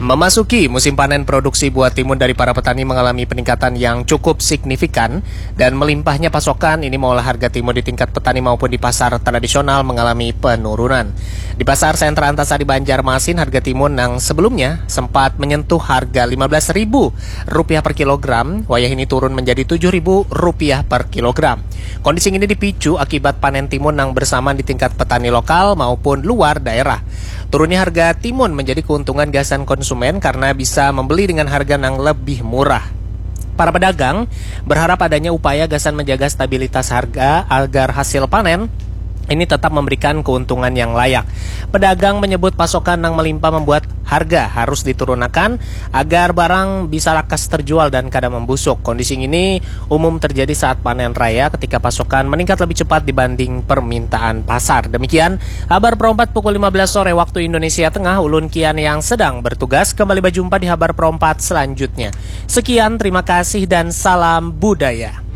Memasuki musim panen, produksi buah timun dari para petani mengalami peningkatan yang cukup signifikan dan melimpahnya pasokan ini mengolah harga timun di tingkat petani maupun di pasar tradisional mengalami penurunan. Di pasar sentra Antasari Banjarmasin, harga timun yang sebelumnya sempat menyentuh harga Rp15.000 per kilogram, wayah ini turun menjadi Rp7.000 per kilogram. Kondisi ini dipicu akibat panen timun yang bersamaan di tingkat petani lokal maupun luar daerah. Turunnya harga timun menjadi keuntungan gasan konsumen karena bisa membeli dengan harga yang lebih murah. Para pedagang berharap adanya upaya gasan menjaga stabilitas harga agar hasil panen ini tetap memberikan keuntungan yang layak. Pedagang menyebut pasokan yang melimpah membuat harga harus diturunkan agar barang bisa lakas terjual dan kadang membusuk. Kondisi ini umum terjadi saat panen raya ketika pasokan meningkat lebih cepat dibanding permintaan pasar. Demikian kabar Perompat pukul 15 sore waktu Indonesia Tengah. Ulun Kian yang sedang bertugas kembali berjumpa di kabar Perompat selanjutnya. Sekian, terima kasih dan salam budaya.